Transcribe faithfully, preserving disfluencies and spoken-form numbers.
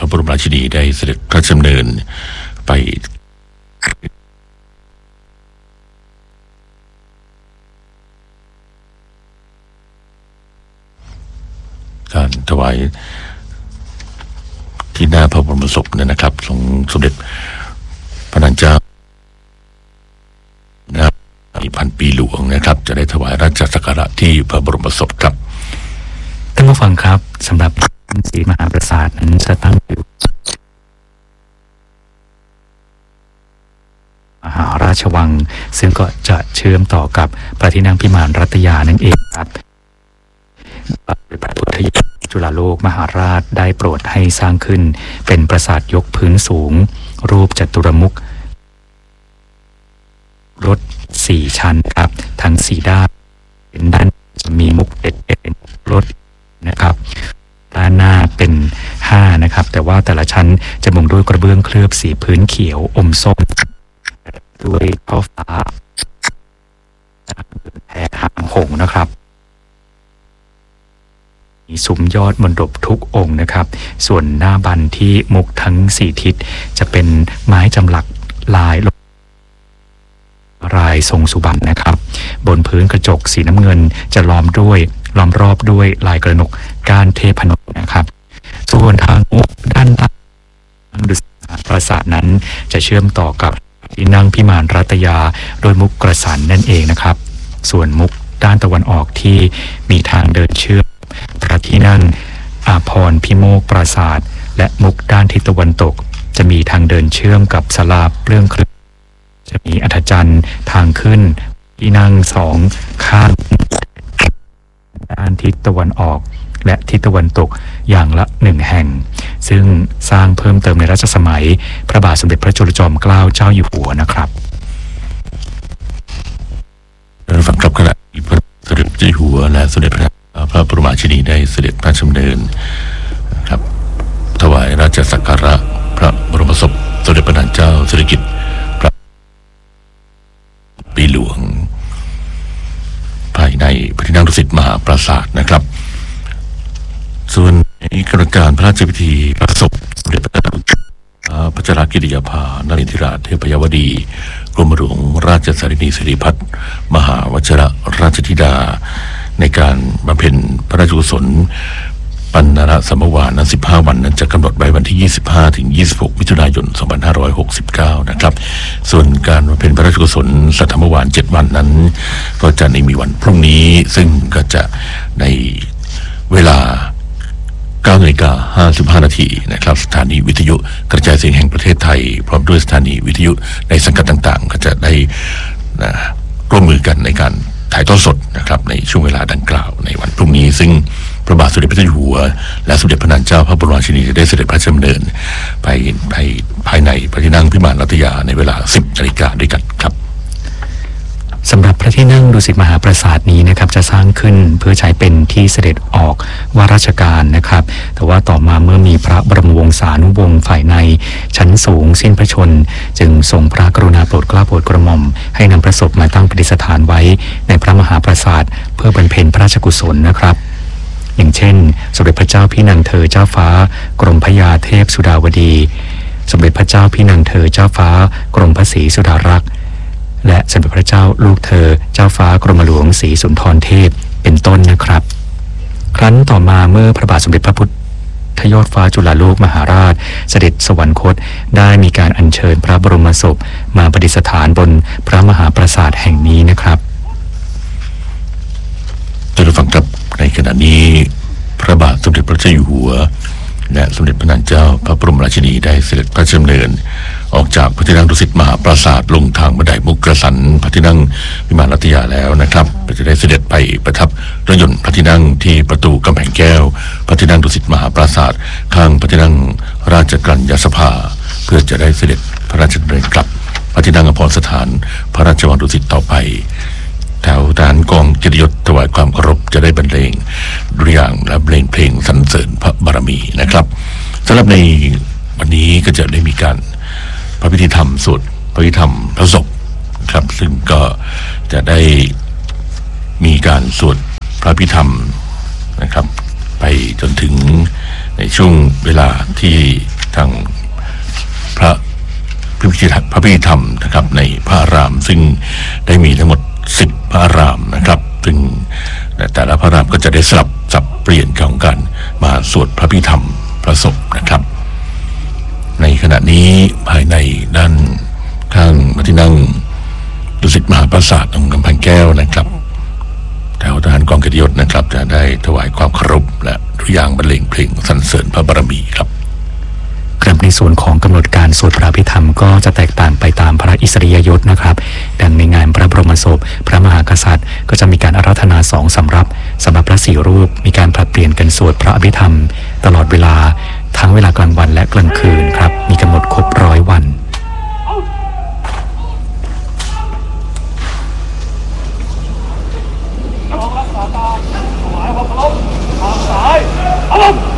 บรมราชินีได้เสด็จพระราชดำเนินไปการถวายที่หน้าพระบรมศพนะครับของสมเด็จพระนางเจ้านะครับพันปีหลวงนะครับจะได้ถวายราชสักการะที่พระบรมศพครับท่านผู้ฟังครับสำหรับศรีมหาปราสาทนั้นจะตั้งอยู่มหาราชวังซึ่งก็จะเชื่อมต่อกับพระที่นั่งพิมานรัตยานั่นเองครับพระพุทธยอดจุฬาโลกมหาราชได้โปรดให้สร้างขึ้นเป็นปราสาทยกพื้นสูงรูปจัตุรมุขรถสี่ชั้นครับทั้งสี่ด้านเป็นด้านจะมีมุกเด็ดเป็นรถนะครับด้านหน้าเป็นห้านะครับแต่ว่าแต่ละชั้นจะมุงด้วยกระเบื้องเคลือบสีพื้นเขียวอมส้มด้วยท้อฟ้าแพรหางหงนะครับมีซุ้มยอดมณฑปทุกองค์นะครับส่วนหน้าบันที่มุกทั้งสี่ทิศจะเป็นไม้จำหลักลายรายทรงสุบรรณนะครับบนพื้นกระจกสีน้ำเงินจะล้อมด้วยล้อมรอบด้วยลายกระหนกก้านเทพนมนะครับส่วนทางมุกด้านล่างดุสิตปราสาทนั้นจะเชื่อมต่อกับที่นั่งพิมานรัตยาโดยมุกกระสันนั่นเองนะครับส่วนมุกด้านตะวันออกที่มีทางเดินเชื่อมพระที่นั่งอาภรณ์พิโมกปราสาทและมุกด้านทิศตะวันตกจะมีทางเดินเชื่อมกับศาลาเปลื้องเครื่องจะมีอัฐจันทร์ทางขึ้นที่นั่งสองข้างด้านทิศตะวันออกและทิศตะวันตกอย่างละหนึ่งแห่งซึ่งสร้างเพิ่มเติมในรัชสมัยพระบาทสมเด็จพระจุลจอมเกล้าเจ้าอยู่หัวนะครับเราฟังครับขณะที่พระสมเด็จพระเจ้าอยู่หัวและสมเด็จพระพระบรมราชินีได้เสด็จพระราชดำเนินครับถวายราชสักการะพระบรมศพสมเด็จพระนางเจ้าสิริกิติ์พระปีหลวงภายในพระที่นั่งดุสิตมหาปราสาทนะครับส่วนในกรการพระราชพิธีประสบสมเด็จพระพระเจ้ากิติยาภานรินทราเทพยวดีกรมหลวงราชสารินีสิริพัฒน์มหาวชิรราชธิดาในการบำเพ็ญพระราชกุศลปัณณรสมวานนั้นสิบห้าวันนั้นจะกำหนดไว้วันที่ยี่สิบห้าถึงยี่สิบหกมิถุนายนสองพันห้าร้อยหกสิบเก้านะครับส่วนการบำเพ็ญพระราชกุศลสัทธมวานเจ็ดวันนั้นก็จะในมีวันพรุ่งนี้ซึ่งก็จะในเวลาเก้านาฬิกาห้าสิบห้านาทีนะครับสถานีวิทยุกระจายเสียงแห่งประเทศไทยพร้อมด้วยสถานีวิทยุในสังกัดต่างๆก็จะได้นะร่วมมือกันในการถ่ายทอดสดนะครับในช่วงเวลาดังกล่าวในวันพรุ่งนี้ซึ่งพระบาทสมเด็จพระเจ้าอยู่หัวและสมเด็จพระนางเจ้าพระบรมราชินีจะได้เสด็จพระราชดำเนินไปภายภายในพระที่นั่งพิมานรัตยาในเวลาสิบนาฬิกาด้วยกันครับสำหรับพระที่นั่งดุสิตมหาปราสาทนี้นะครับจะสร้างขึ้นเพื่อใช้เป็นที่เสด็จออกว่าราชการนะครับแต่ว่าต่อมาเมื่อมีพระบรมวงศานุวงศ์ฝ่ายในชั้นสูงสิ้นพระชนจึงทรงพระกรุณาโปรดเกล้าโปรดกระหม่อมให้นำพระศพมาตั้งประดิษฐานไว้ในพระมหาปราสาทเพื่อบำเพ็ญพระราชกุศลนะครับอย่างเช่นสมเด็จพระเจ้าพี่นางเธอเจ้าฟ้ากรมพระยาเทพสุดาวดีสมเด็จพระเจ้าพี่นางเธอเจ้าฟ้ากรมพระศรีสุดารักษ์และสมเด็จพระเจ้าลูกเธอเจ้าฟ้ากรมหลวงศรีสุนทรเทพเป็นต้นนะครับครั้นต่อมาเมื่อพระบาทสมเด็จพระพุทธยอดฟ้าจุฬาโลกมหาราชเสด็จสวรรคตได้มีการอัญเชิญพระบรมศพมาประดิษฐานบนพระมหาปราสาทแห่งนี้นะครับท่านผู้ฟังครับในขณะนี้พระบาทสมเด็จพระเจ้าอยู่หัวและสมเด็จพระนางเจ้าพระบรมราชินีได้เสด็จพระราชดำเนินออกจากพระที่นั่งดุสิตมหาปราสาทลงทางบันไดมุกกระสันพระที่นั่งพิมานรัตยาแล้วนะครับจะได้เสด็จไปประทับรถยนต์พระที่นั่งที่ประตูกำแพงแก้วพระที่นั่งดุสิตมหาปราสาทข้างพระที่นั่งราชกัญญาสภาเพื่อจะได้เสด็จพระราชดำเนินกลับพระที่นั่งอภรณ์สถานพระราชวังดุสิตต่อไปแถวทหารกองเกียรติยศถวายความเคารพจะได้บรรเลงดุริยางค์และบรรเลงเพลงสรรเสริญพระบารมีนะครับสำหรับในวันนี้ก็จะได้มีการพระพิธีธรรมสวดพระพิธีธรรมพระศพครับซึ่งก็จะได้มีการสวดพระพิธรรมนะครับไปจนถึงในช่วงเวลาที่ทางพระพิพิธพระพิธรรมนะครับในพระอารามซึ่งได้มีทั้งหมดสิบพระอารามนะครับซึ่งแต่ละพระอารามก็จะได้สลับสับเปลี่ยนของกันมาสวดพระพิธรรมพระศพนะครับในขณะนี้ภายในด้านข้างพระที่นั่งดุสิตมหาปราสาทตรงกำแพงแก้วนะครับแถวทหารกองเกียรติยศนะครับจะได้ถวายความเคารพและทุกอย่างบรรเลงเพลงสรรเสริญพระบารมีครับครับในส่วนของกำหนดการสวดพระอภิธรรมก็จะแตกต่างไปตามพระอิสริยยศนะครับดังในงานพระบรมศพพระมหากษัตริย์ก็จะมีการอาราธนาสองสำรับสำหรับพระสี่รูปมีการผลัดเปลี่ยนกันสวดพระอภิธรรมตลอดเวลาทั้งเวลากลางวันและกลางคืนครับมีกำหนดครบร้อยวันรักษาตาถวายความเคารพทางซ้ายเอา